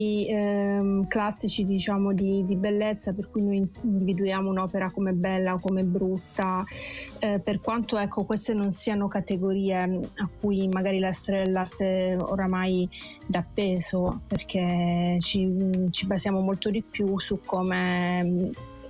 classici, diciamo, di bellezza, per cui noi individuiamo un'opera come bella o come brutta, per quanto ecco queste non siano categorie a cui magari la storia dell'arte oramai dà peso, perché ci basiamo molto di più su come